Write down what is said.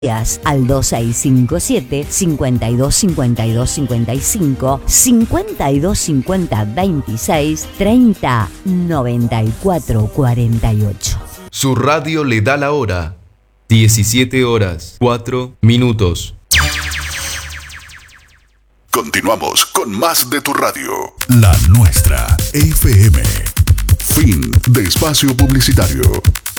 al 2657 52 52 55 52 50 26 30 94 48. Su radio le da la hora. 17 horas, 4 minutos. Continuamos con más de tu radio. La nuestra, FM. Fin de espacio publicitario.